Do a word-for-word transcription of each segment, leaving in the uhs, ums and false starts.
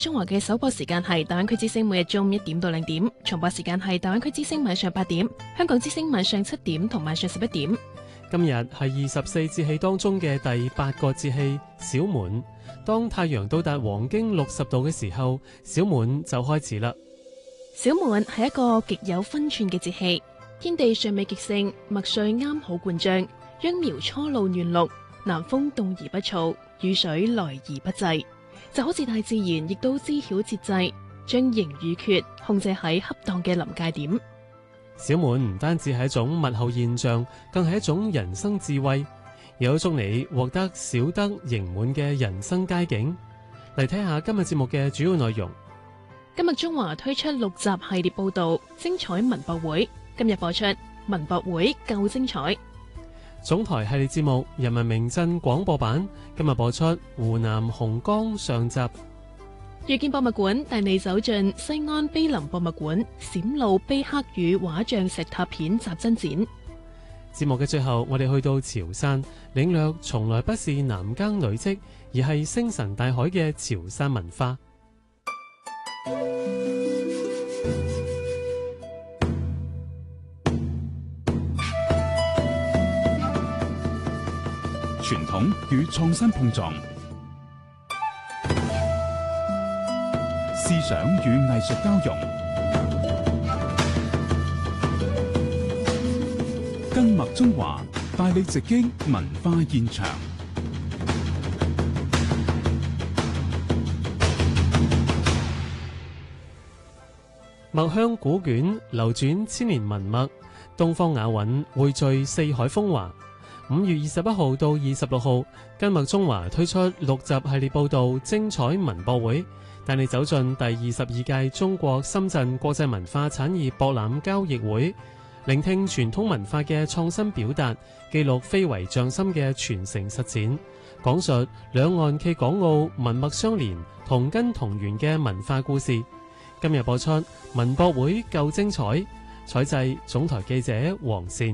中華嘅首播時間係大灣區之聲，每日中午一點到兩點；重播時間係大灣區之聲晚上八點、香港之聲晚上七點同晚上十一點。 今日係二十四節氣當中嘅第八個節氣小滿。當太陽到達黃經六十度嘅時候，小滿就開始啦。 小滿係一個極有分寸嘅節氣，天地尚未極盛，麥穗啱好灌漿，秧苗初露嫩綠，南風動而不燥，雨水來而不滯，就好似大自然亦都知曉節制，將盈與缺控制喺恰當嘅臨界點。 小滿唔單止係一種物候現象，更係一種人生智慧，有祝你獲得小得盈滿嘅人生佳境。嚟睇下今日節目嘅主要內容。 今日中華推出六集系列報道，精彩文博會。今日播出文博會夠精彩。 總台系列節目《人民名鎮廣播版》今日播出湖南洪江上集。 遇見博物館帶你走進西安碑林博物館閃露碑刻與畫像石塔片集珍展。 節目嘅最後，我哋去到潮汕，領略從來不是男耕女織，而係星辰大海嘅潮汕文化。 傳統與創新碰撞，思想與藝術交融，更麥中華帶你直擊文化現場。 墨香古卷流轉千年文墨，東方雅韻匯聚四海風華。五月二十一號到二十六號，跟麥中華推出六集系列報道精彩文博會，帶你走進第二十二屆中國深圳國際文化產業博覽交易會，聆聽傳統文化嘅創新表達，記錄非遺匠心嘅傳承實踐，講述兩岸暨港澳文墨相連、同根同源嘅文化故事。今日播出文博會夠精彩，採製總台記者黃善。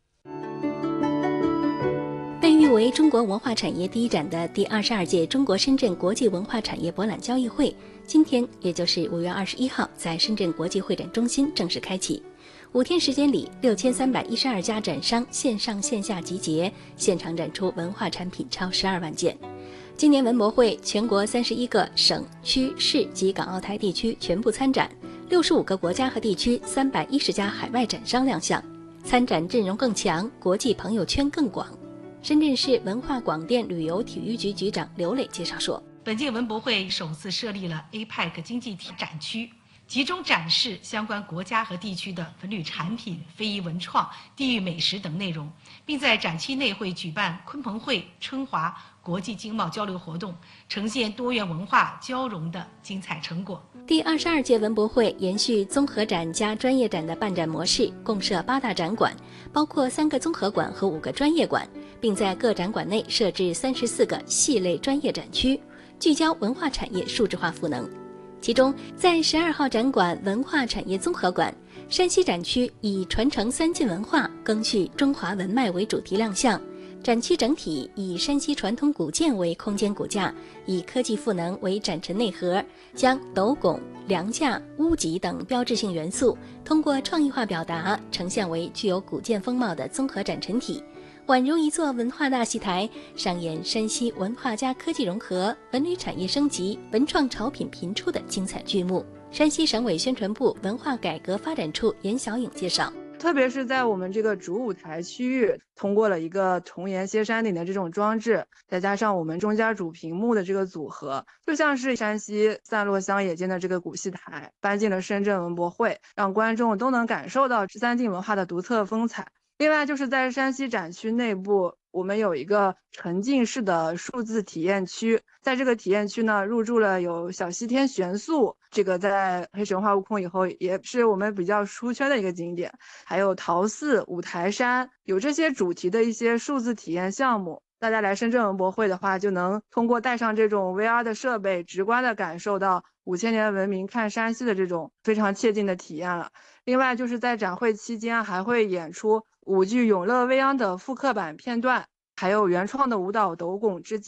被譽為中國文化產業第一展的第二十二屆中國深圳國際文化產業博覽交易會，今天也就是五月二十一號，在深圳國際會展中心正式開啟。五天時間裏，六千三百一十二家展商線上線下集結，現場展出文化產品超十二萬件。今年文博會，全國三十一個省區市及港澳台地區全部參展，六十五個國家和地區三百一十家海外展商亮相，參展陣容更強，國際朋友圈更廣。深圳市文化廣電旅遊體育局局長劉磊介紹說， 本屆文博會首次設立了 A P E C 經濟體展區，集中展示相關國家和地區的文旅產品、非遺文創、地域美食等內容，並在展期內會舉辦鯤鵬會、春華國際經貿交流活動，呈現多元文化交融的精彩成果。 第二十二屆文博會延續綜合展加專業展的辦展模式，共設八大展館，包括三個綜合館和五個專業館，並在各展館內設置三十四個系類專業展區，聚焦文化產業數字化賦能。其中，在十二號展館文化產業綜合館，山西展區以傳承三晉文化、贇續中華文脈為主題亮相。展區整體以山西傳統古建為空間骨架，以科技賦能為展陳內核，將斗拱、梁架、屋脊等標誌性元素通過創意化表達，呈現為具有古建風貌的綜合展陳體，宛如一座文化大戲台，上演山西文化加科技融合、文旅產業升級、文創潮品頻出的精彩劇目。山西省委宣傳部文化改革發展處嚴小穎介紹， 特別是在我們這個主舞台區域，通過了一個重檐歇山頂的這種裝置，再加上我們中間主屏幕的這個組合，就像是山西散落鄉野間的這個古戲台搬進了深圳文博會，讓觀眾都能感受到三晉文化的獨特風采。另外就是在山西展區內部，我們有一個沉浸式的數字體驗區，在這個體驗區呢，入駐了有小西天玄宿，這個在黑神話悟空以後也是我們比較出圈的一個景點，還有陶寺、五台山，有這些主題的一些數字體驗項目。大家來深圳文博會的話，就能通過帶上這種 V R 的設備，直觀的感受到五千年文明看山西的這種非常切近的體驗了。另外就是在展會期間還會演出舞劇《永樂未央》的復刻版片段，還有原創的舞蹈《斗拱之間》。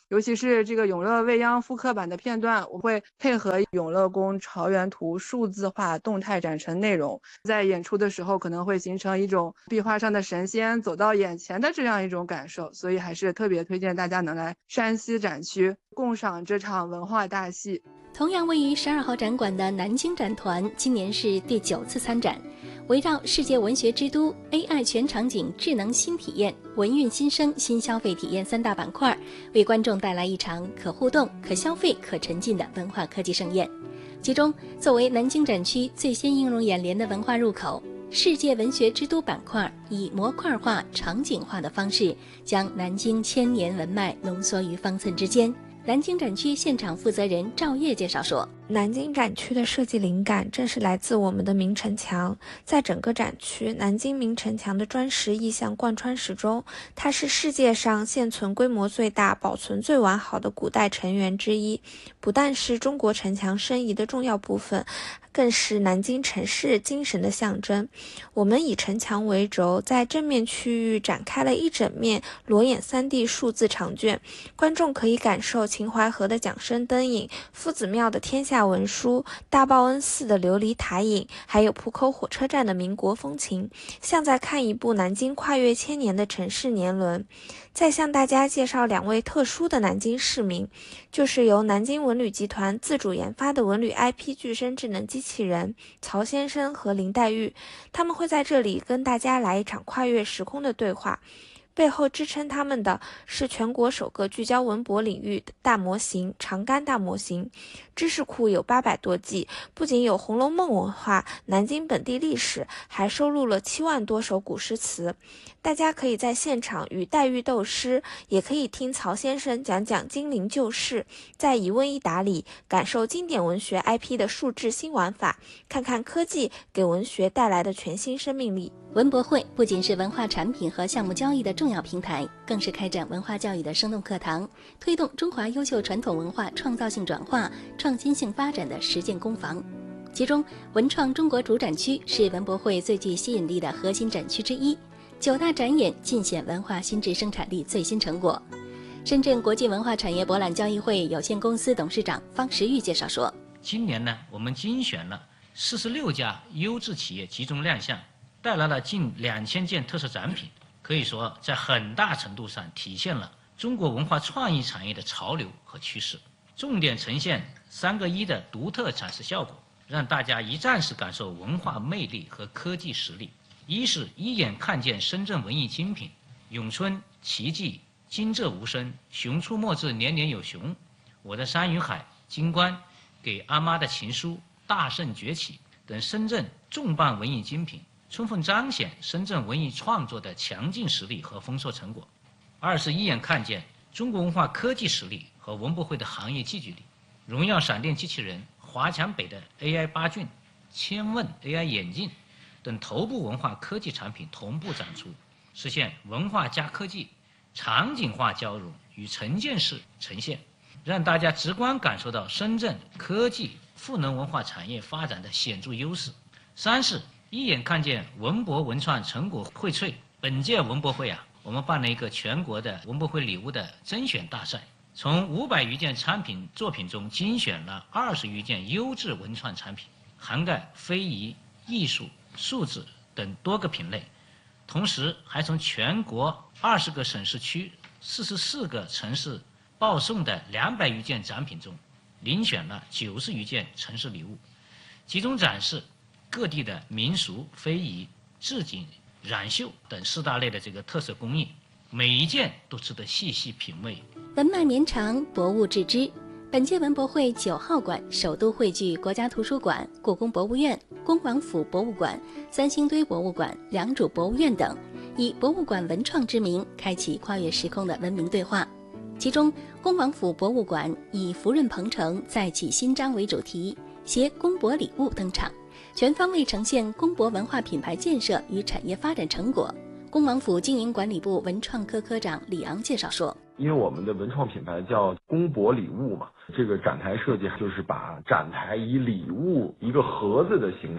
尤其是这个永乐未央复刻版的片段，我会配合永乐宫朝元图数字化动态展陈内容，在演出的时候可能会形成一种壁画上的神仙走到眼前的这样一种感受，所以还是特别推荐大家能来山西展区共赏这场文化大戏。 同样位于十二号展馆的南京展团今年是第九次参展，围绕世界文学之都、A I 全场景智能新体验、文运新生新消费体验三大板块，为观众带来一场可互动、可消费、可沉浸的文化科技盛宴。其中，作为南京展区最先映入眼帘的文化入口，世界文学之都板块以模块化、场景化的方式，将南京千年文脉浓缩于方寸之间。南京展区现场负责人赵烨介绍说， 南京展区的设计灵感正是来自我们的明城墙，在整个展区，南京明城墙的砖石意象贯穿始终，它是世界上现存规模最大、保存最完好的古代城垣之一，不但是中国城墙申遗的重要部分，更是南京城市精神的象征。我们以城墙为轴，在正面区域展开了一整面裸眼 三 D 数字长卷，观众可以感受秦淮河的桨声灯影、夫子庙的天下文书、大报恩寺的琉璃塔影，还有浦口火车站的民国风情，像在看一部南京跨越千年的城市年轮。再向大家介绍两位特殊的南京市民，就是由南京文旅集团自主研发的文旅 I P 具身智能机器人曹先生和林黛玉，他们会在这里跟大家来一场跨越时空的对话。背后支撑他们的是全国首个聚焦文博领域的大模型长干大模型，知识库有八百多 G， 不仅有《红楼梦》文化、南京本地历史，还收录了七万多首古诗词。大家可以在现场与黛玉斗诗，也可以听曹先生讲讲金陵旧事，在一问一答里感受经典文学 I P 的数字新玩法，看看科技给文学带来的全新生命力。 文博会不仅是文化产品和项目交易的重要平台，更是开展文化教育的生动课堂，推动中华优秀传统文化创造性转化、创新性发展的实践工坊。其中，文创中国主展区是文博会最具吸引力的核心展区之一，九大展演尽显文化新质生产力最新成果。深圳国际文化产业博览交易会有限公司董事长方时玉介绍说， 今年呢，我们精选了四十六家优质企业集中亮相，带来了近两千件特色展品，可以说在很大程度上体现了中国文化创意产业的潮流和趋势，重点呈现三个一的独特展示效果，让大家一站式感受文化魅力和科技实力。一是一眼看见深圳文艺精品，咏春、奇迹、惊蛰无声、熊出没至年年有熊、我的山与海、金冠、给阿妈的情书、大圣崛起等深圳重磅文艺精品，充分彰显深圳文艺创作的强劲实力和丰硕成果。二是一眼看见中国文化科技实力和文博会的行业聚集力，荣耀闪电机器人、华强北的 A I 八骏、千问 A I 眼镜等头部文化科技产品同步展出，实现文化加科技、场景化交融与沉浸式呈现，让大家直观感受到深圳科技赋能文化产业发展的显著优势。三是一眼看见文博文创成果荟萃。本届文博会啊，我们办了一个全国的文博会礼物的甄选大赛，从五百余件产品作品中精选了二十余件优质文创产品，涵盖非遗、艺术、数字等多个品类。同时还从全国二十个省市区、四十四个城市报送的两百余件展品中，遴选了九十余件城市礼物，集中展示各地的民俗、非遗、制锦、染绣等四大类的这个特色工艺，每一件都值得细细品味。 文脉绵长，博物致知。本届文博会九号馆首都汇聚国家图书馆、故宫博物院、恭王府博物馆、三星堆博物馆、良渚博物院等，以博物馆文创之名，开启跨越时空的文明对话。其中，恭王府博物馆以福润鹏程，再起新章为主题，携公博礼物登场，全方位呈现公博文化品牌建设与产业发展成果。恭王府经营管理部文创科科长李昂介绍说， 因为我们的文创品牌叫公博礼物嘛，这个展台设计就是把展台以礼物一个盒子的形式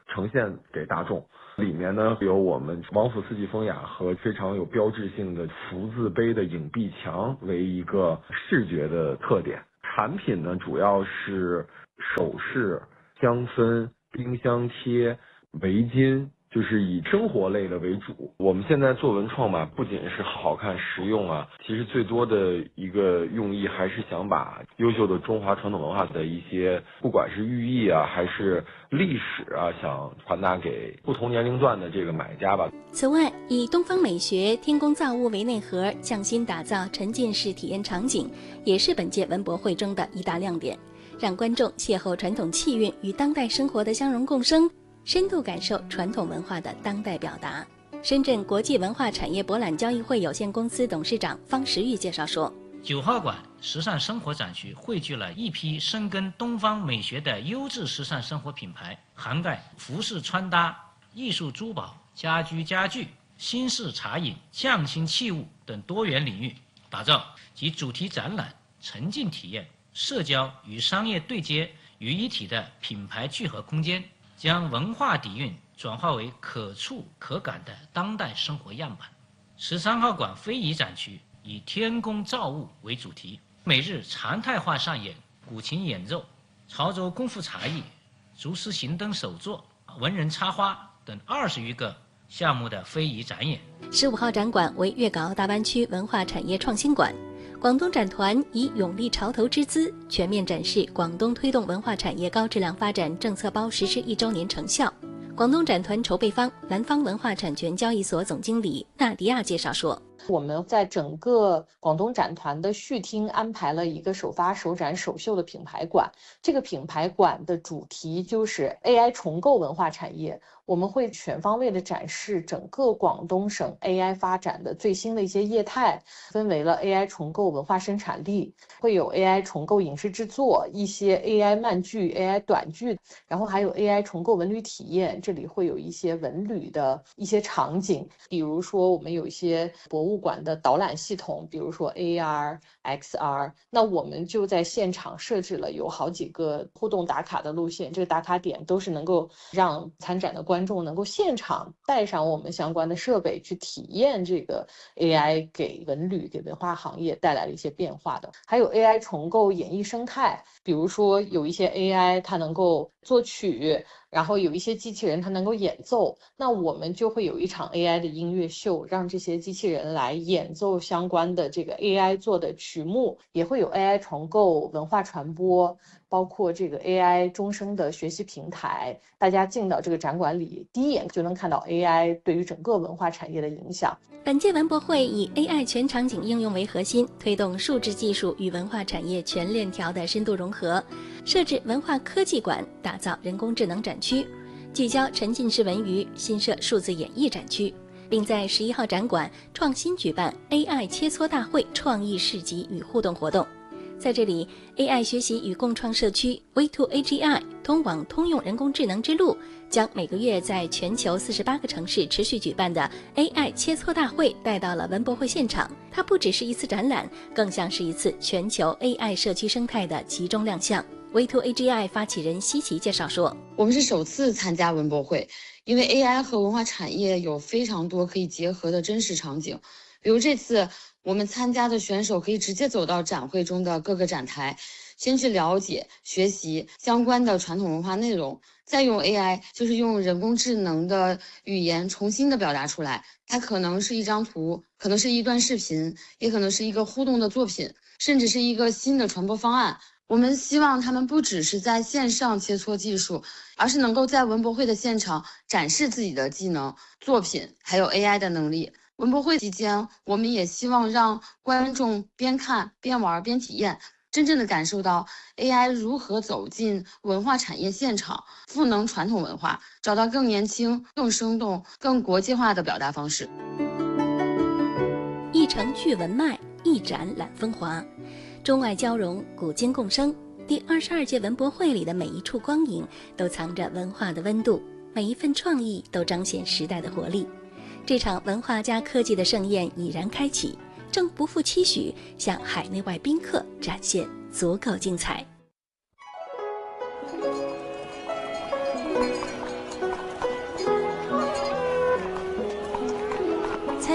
呈现给大众。里面呢有我们王府四季风雅和非常有标志性的福字碑的影壁墙为一个视觉的特点。产品呢主要是首饰、香氛、冰箱贴、围巾，就是以生活类的为主。我们现在做文创吧，不仅是好看实用啊，其实最多的一个用意还是想把优秀的中华传统文化的一些，不管是寓意啊还是历史啊，想传达给不同年龄段的这个买家吧。 此外，以东方美学天工造物为内核，匠心打造沉浸式体验场景，也是本届文博会中的一大亮点，让观众邂逅传统气韵与当代生活的相融共生，深度感受传统文化的当代表达。深圳国际文化产业博览交易会有限公司董事长方时玉介绍说， 九号馆时尚生活展区汇聚了一批深耕东方美学的优质时尚生活品牌，涵盖服饰穿搭、艺术珠宝、家居家具、新式茶饮、匠心器物等多元领域，打造集主题展览、沉浸体验、社交与商业对接于一体的品牌聚合空间，将文化底蕴转化为可触可感的当代生活样板。十三号馆非遗展区以天工造物为主题，每日常态化上演古琴演奏、潮州功夫茶艺、竹丝行灯手作、文人插花等二十余个项目的非遗展演。 十五号展馆为粤港澳大湾区文化产业创新馆，广东展团以勇立潮头之姿，全面展示广东推动文化产业高质量发展政策包实施一周年成效。广东展团筹备方南方文化产权交易所总经理纳迪亚介绍说， 我们在整个广东展团的序厅安排了一个首发首展首秀的品牌馆，这个品牌馆的主题就是 A I 重构文化产业。我们会全方位的展示整个广东省 A I 发展的最新的一些业态，分为了 A I 重构文化生产力，会有 A I 重构影视制作，一些 A I 漫剧、A I 短剧，然后还有 A I 重构文旅体验，这里会有一些文旅的一些场景，比如说我们有一些博物馆的导览系统，比如说 A R、X R， 那我们就在现场设置了有好几个互动打卡的路线，这个打卡点都是能够让参展的观众能够现场带上我们相关的设备去体验这个 A I 给文旅给文化行业带来了一些变化的。还有 A I 重构演艺生态，比如说有一些 A I 它能够作曲，然后有一些机器人它能够演奏，那我们就会有一场 A I 的音乐秀，让这些机器人来演奏相关的这个 A I 做的曲目，也会有 A I 重构文化传播，包括这个 A I 终生的学习平台，大家进到这个展馆里，第一眼就能看到 A I 对于整个文化产业的影响。 本届文博会以 A I 全场景应用为核心，推动数字技术与文化产业全链条的深度融合，设置文化科技馆，打造人工智能展区，聚焦沉浸式文娱，新设数字演艺展区，并在十一号展馆创新举办 A I 切磋大会创意市集与互动活动。在这里 ，A I 学习与共创社区 V to A G I 通往通用人工智能之路，将每个月在全球四十八个城市持续举办的 A I 切磋大会带到了文博会现场。它不只是一次展览，更像是一次全球 A I 社区生态的集中亮相。V to A G I 发起人西奇介绍说， 我们是首次参加文博会，因为 A I 和文化产业有非常多可以结合的真实场景，比如这次我们参加的选手可以直接走到展会中的各个展台，先去了解、学习相关的传统文化内容，再用 A I， 就是用人工智能的语言重新的表达出来。它可能是一张图，可能是一段视频，也可能是一个互动的作品，甚至是一个新的传播方案。我们希望他们不只是在线上切磋技术，而是能够在文博会的现场展示自己的技能、作品，还有 A I 的能力。文博会期间，我们也希望让观众边看边玩边体验，真正的感受到 A I 如何走进文化产业现场，赋能传统文化，找到更年轻、更生动、更国际化的表达方式。 一城聚文脉，一展揽风华，中外交融，古今共生。第二十二届文博会里的每一处光影都藏着文化的温度，每一份创意都彰显时代的活力。这场文化加科技的盛宴已然开启，正不负期许，向海内外宾客展现足够精彩。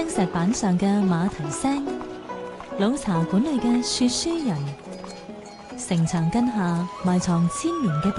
聽石板上嘅馬蹄聲，老茶館裏嘅說書人，城牆根下埋藏千年嘅